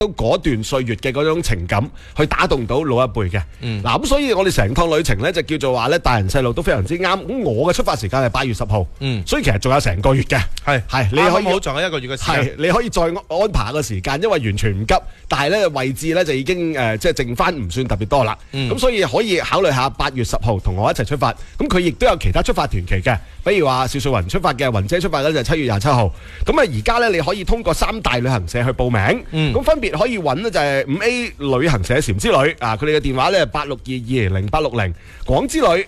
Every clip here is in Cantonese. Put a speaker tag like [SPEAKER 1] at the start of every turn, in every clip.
[SPEAKER 1] 都嗰段歲月嘅嗰種情感去打動到老一輩嘅。嗱咁所以我哋成趟旅程咧就叫做話咧大人細路都非常之啱。咁我嘅出發時間係8月10號，所以其實仲有成個月嘅。係你可以
[SPEAKER 2] 好仲有1個月嘅時間。
[SPEAKER 1] 係你可以再安排個時間，因為完全唔急，但係咧位置咧就已經即係剩翻唔算特別多啦。咁所以可以考慮下8月10號同我一齊出發。咁佢亦都有其他出發團期嘅，比如話邵瑞雲出發嘅，雲姐出發咧就係7月27號。咁啊而家咧你可以通過3大旅行社去報名，咁分別可以揾咧就係5A 旅行社禪之旅啊，佢哋嘅電話咧86220860，廣之旅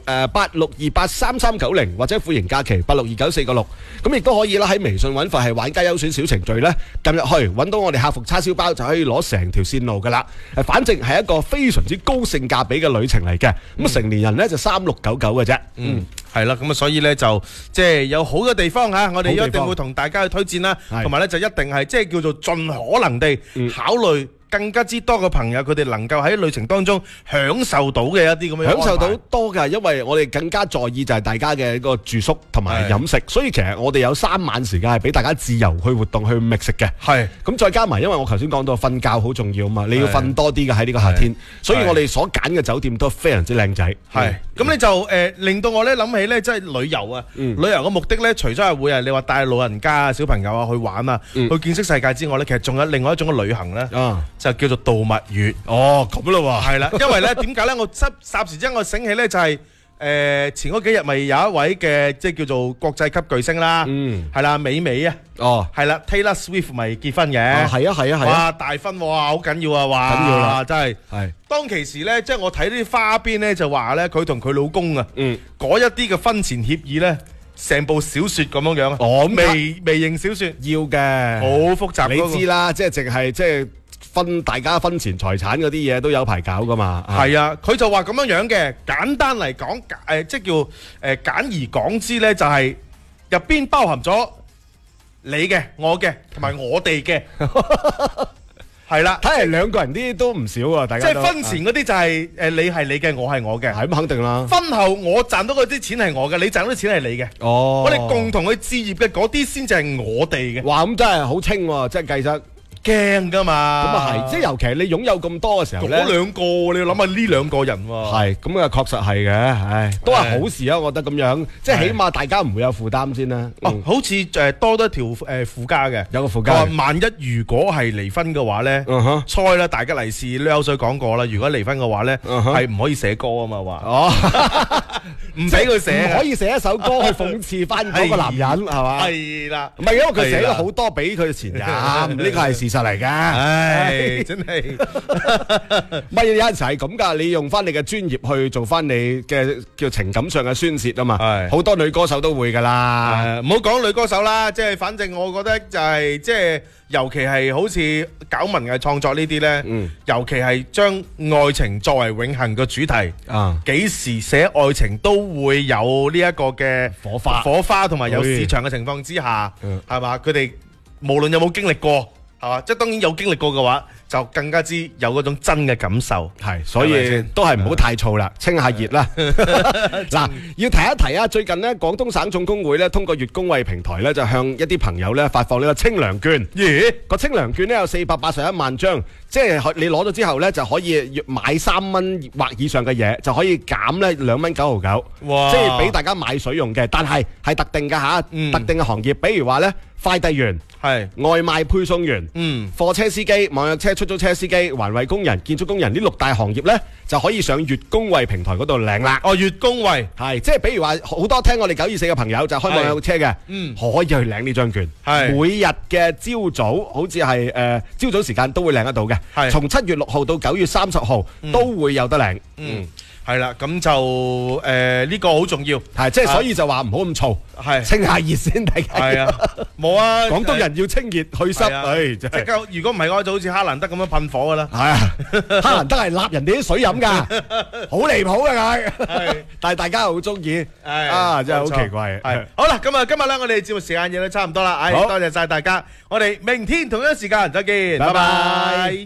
[SPEAKER 1] 86283390，或者富盈假期862946。咁亦都可以啦，喺微信揾法係玩家優選小程序咧，撳入去揾到我哋客服叉燒包就可以攞成條線路噶啦。反正係一個非常之高性價比嘅旅程嚟嘅。咁成年人咧就3699嘅啫。
[SPEAKER 2] 係啦，咁啊，所以咧就即係有好嘅地方嚇，我哋一定會同大家去推薦啦，同埋咧就一定係即係叫做盡可能地考慮更加之多嘅朋友，佢哋能夠喺旅程當中享受到嘅一啲咁樣，
[SPEAKER 1] 享受到多㗎，因為我哋更加在意就係大家嘅個住宿同埋飲食，所以其實我哋有3晚時間係俾大家自由去活動去覓食嘅。係咁再加埋，因為我頭先講到瞓覺好重要啊嘛，你要瞓多啲嘅喺呢個夏天，所以我哋所揀嘅酒店都非常之靚仔。
[SPEAKER 2] 係咁你就令到我咧諗起咧，即係旅遊啊，旅遊嘅目的咧，除咗係會係你話帶老人家啊、小朋友啊去玩啊，去見識世界之外咧，其實仲有另外一種嘅旅行咧，就叫做度蜜月。
[SPEAKER 1] 哦，咁咯喎。
[SPEAKER 2] 係啦，因為咧點解咧？我霎時之間我醒起咧，就係前嗰幾日咪有一位嘅即係叫做國際級巨星啦，係啦，美美啊，係啦 ，Taylor Swift 咪結婚嘅，
[SPEAKER 1] 係啊，
[SPEAKER 2] 哇大婚哇，好緊要啊，哇
[SPEAKER 1] 緊要啦，
[SPEAKER 2] 真係。當其時咧，即係我睇啲花邊咧就話咧，佢同佢老公啊，嗰一啲嘅婚前協議咧，成部小說咁樣樣，微型小說
[SPEAKER 1] 要嘅，
[SPEAKER 2] 好複雜。
[SPEAKER 1] 你知啦，即係淨係即係。大家婚前財產嗰啲嘢都有排搞噶嘛。
[SPEAKER 2] 係啊，佢就話咁樣樣嘅，簡單嚟講，即係叫簡而講之咧，就係入邊包含咗你嘅、我嘅同埋我哋嘅，係啦。
[SPEAKER 1] 睇嚟兩個人啲都唔少啊，大家。
[SPEAKER 2] 即係婚前嗰啲就係你係你嘅，我係我嘅，
[SPEAKER 1] 係咁肯定啦。
[SPEAKER 2] 婚後我賺到嗰啲錢係我嘅，你賺到啲錢係你嘅。我哋共同去置業嘅嗰啲先至係我哋嘅。
[SPEAKER 1] 哇，咁真係好清喎，即係計得。
[SPEAKER 2] 驚噶嘛，
[SPEAKER 1] 咁啊係，即係尤其係你擁有咁多嘅時候咧，
[SPEAKER 2] 嗰兩個你要諗下呢兩個人喎，
[SPEAKER 1] 係咁啊，確實係嘅，唉，都係好事啊，我覺得咁樣，即係起碼大家唔會有負擔先啦。
[SPEAKER 2] 好似多咗條附加嘅，
[SPEAKER 1] 有個附加。
[SPEAKER 2] 萬一如果係離婚嘅話咧，猜啦，大吉利是呢口水講過啦，如果離婚嘅話咧，係唔可以寫歌啊嘛話，唔俾佢寫，
[SPEAKER 1] 唔可以寫一首歌去諷刺翻嗰個男人係嘛？係啦，唔係因為佢寫咗好多俾佢前任，呢個係事實嚟㗎。
[SPEAKER 2] 唉，真係，
[SPEAKER 1] 唔係有陣時係咁㗎，你用翻你嘅專業去做翻你嘅叫情感上嘅宣泄啊嘛，好多女歌手都會㗎啦。
[SPEAKER 2] 唔好講女歌手啦，即係反正我覺得就係即係，尤其係好似搞文藝創作呢啲咧，尤其係將愛情作為永恆嘅主題，幾時寫愛情都會有呢一個嘅火花同埋有市場嘅情況之下，係嘛？佢哋無論有冇經歷過。係嘛，即係當然有經歷過嘅話，就更加之有嗰種真嘅感受。係，所以都係唔好太燥啦，清下熱啦。嗱，要提一提啊，最近呢，廣東省總工會咧通過粵工惠平台咧，就向一啲朋友咧發放呢個清涼券。咦？個清涼券咧有481萬張，即係你攞咗之後咧就可以買3蚊或以上嘅嘢，就可以減咧2蚊9毫9。哇！即係俾大家買水用嘅，但係特定嘅嚇，特定嘅行業，比如話咧快遞員。係外賣配送員、貨車司機、網約車、出租車司機、環衛工人、建築工人呢6大行業呢，就可以上粵工惠平台嗰度領啦。哦，粵工惠係即係比如話好多聽我哋924嘅朋友就開網約車嘅，可以去領呢張券。係每日嘅朝早，好似係朝早時間都會領得到嘅。係從7月6號到9月30號都會有得領。係啦，咁就呢個好重要，係即係所以就話唔好咁嘈，係清下熱先，大家係啊，冇啊，廣東人要清熱去濕，唉，即係如果唔係我就好似哈蘭德咁樣噴火噶啦，係啊，哈蘭德係揦人哋啲水飲噶，好離譜噶佢，但係大家好中意，啊，真係好奇怪，係好啦，咁啊今日咧我哋節目時間嘢都差唔多啦，唉，多謝晒大家，我哋明天同一時間再見，拜拜。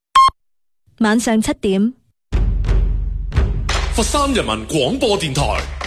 [SPEAKER 3] 晚上7點，
[SPEAKER 4] 佛山人民廣播電台。